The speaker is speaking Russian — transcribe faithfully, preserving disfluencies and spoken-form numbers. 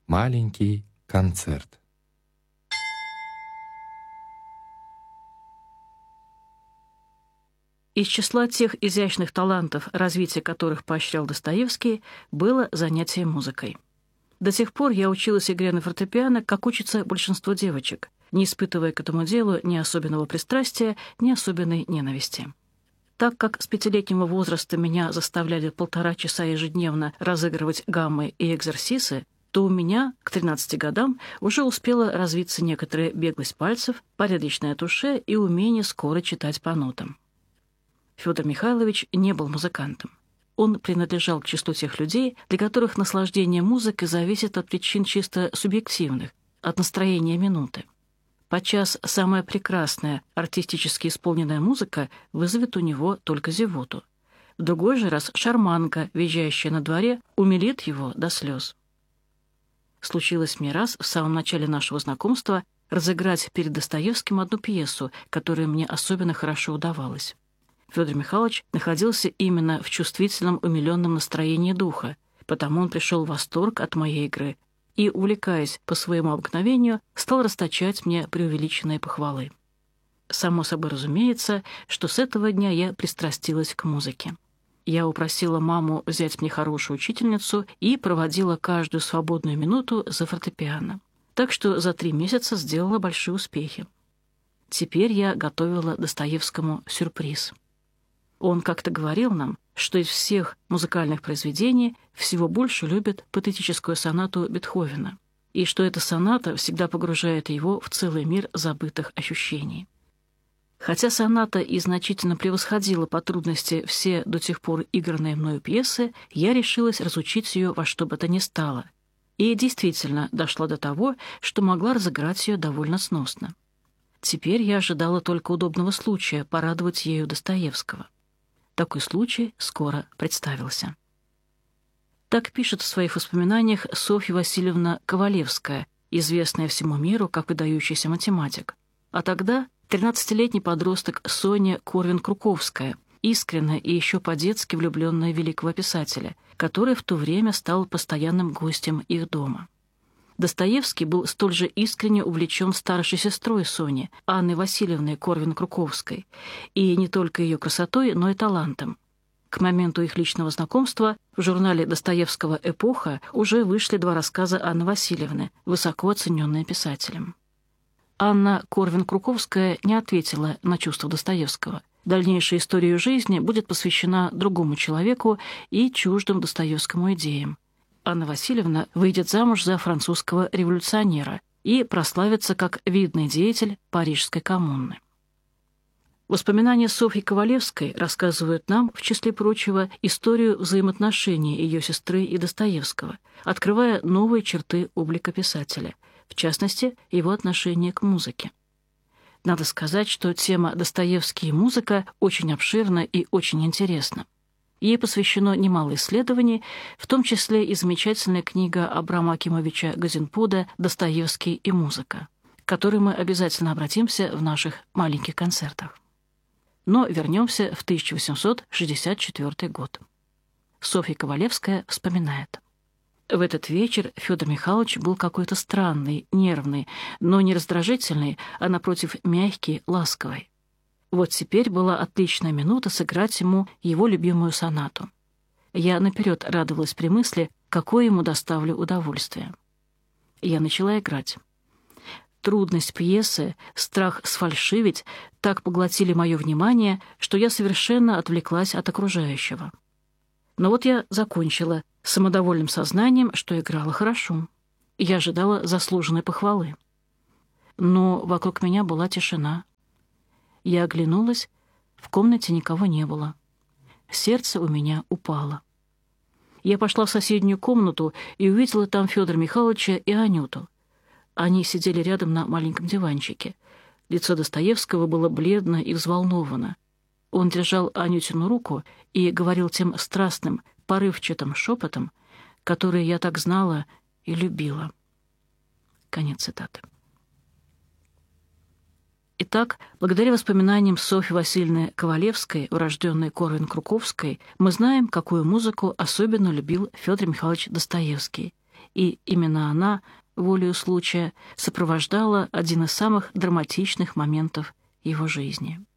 Маленький концерт. Из числа тех изящных талантов, развитие которых поощрял Достоевский, было занятие музыкой. До сих пор я училась игре на фортепиано, как учатся большинство девочек, не испытывая к этому делу ни особенного пристрастия, ни особенной ненависти. Так как с пятилетнего возраста меня заставляли полтора часа ежедневно разыгрывать гаммы и экзерсисы, то у меня к тринадцати годам уже успела развиться некоторая беглость пальцев, порядочное туше и умение скоро читать по нотам. Федор Михайлович не был музыкантом. Он принадлежал к числу тех людей, для которых наслаждение музыкой зависит от причин чисто субъективных, от настроения минуты. Подчас самая прекрасная, артистически исполненная музыка вызовет у него только зевоту. В другой же раз шарманка, визжащая на дворе, умилит его до слез. Случилось мне раз в самом начале нашего знакомства разыграть перед Достоевским одну пьесу, которая мне особенно хорошо удавалась. Федор Михайлович находился именно в чувствительном, умиленном настроении духа, потому он пришел в восторг от моей игры и, увлекаясь по своему обыкновению, стал расточать мне преувеличенные похвалы. Само собой разумеется, что с этого дня я пристрастилась к музыке. Я упросила маму взять мне хорошую учительницу и проводила каждую свободную минуту за фортепиано. Так что за три месяца сделала большие успехи. Теперь я готовила Достоевскому сюрприз. Он как-то говорил нам, что из всех музыкальных произведений всего больше любит патетическую сонату Бетховена, и что эта соната всегда погружает его в целый мир забытых ощущений. Хотя соната и значительно превосходила по трудности все до тех пор игранные мною пьесы, я решилась разучить ее во что бы то ни стало, и действительно дошла до того, что могла разыграть ее довольно сносно. Теперь я ожидала только удобного случая порадовать ею Достоевского. Такой случай скоро представился. Так пишет в своих воспоминаниях Софья Васильевна Ковалевская, известная всему миру как выдающийся математик. А тогда тринадцатилетний подросток Соня Корвин-Круковская, искренне и еще по-детски влюбленная в великого писателя, который в то время стал постоянным гостем их дома. Достоевский был столь же искренне увлечен старшей сестрой Сони, Анной Васильевной Корвин-Круковской, и не только ее красотой, но и талантом. К моменту их личного знакомства в журнале Достоевского «Эпоха» уже вышли два рассказа Анны Васильевны, высоко оцененные писателем. Анна Корвин-Круковская не ответила на чувства Достоевского. Дальнейшая история ее жизни будет посвящена другому человеку и чуждым Достоевскому идеям. Анна Васильевна выйдет замуж за французского революционера и прославится как видный деятель Парижской коммуны. Воспоминания Софьи Ковалевской рассказывают нам, в числе прочего, историю взаимоотношений ее сестры и Достоевского, открывая новые черты облика писателя, в частности, его отношение к музыке. Надо сказать, что тема «Достоевский и музыка» очень обширна и очень интересна. Ей посвящено немало исследований, в том числе и замечательная книга Абрама Акимовича Газинпуда «Достоевский и музыка», к которой мы обязательно обратимся в наших маленьких концертах. Но вернемся в тысяча восемьсот шестьдесят четвёртый год. Софья Ковалевская вспоминает. В этот вечер Федор Михайлович был какой-то странный, нервный, но не раздражительный, а, напротив, мягкий, ласковый. Вот теперь была отличная минута сыграть ему его любимую сонату. Я наперед радовалась при мысли, какое ему доставлю удовольствие. Я начала играть. Трудность пьесы, страх сфальшивить так поглотили мое внимание, что я совершенно отвлеклась от окружающего. Но вот я закончила с самодовольным сознанием, что играла хорошо. Я ожидала заслуженной похвалы. Но вокруг меня была тишина. Я оглянулась, в комнате никого не было. Сердце у меня упало. Я пошла в соседнюю комнату и увидела там Федора Михайловича и Анюту. Они сидели рядом на маленьком диванчике. Лицо Достоевского было бледно и взволновано. Он держал Анютину руку и говорил тем страстным, порывчатым шепотом, который я так знала и любила. Конец цитаты. Итак, благодаря воспоминаниям Софьи Васильевны Ковалевской, урожденной Корвин-Круковской, мы знаем, какую музыку особенно любил Федор Михайлович Достоевский и именно она, волею случая, сопровождала один из самых драматичных моментов его жизни.